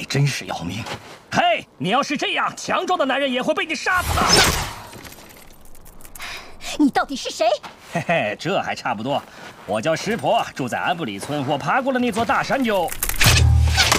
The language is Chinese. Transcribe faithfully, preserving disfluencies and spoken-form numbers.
真是要命！嘿，你要是这样，强壮的男人也会被你杀死的。 你到底是谁？ 嘿嘿，这还差不多。我叫师婆，住在安布里村。我爬过了那座大山就……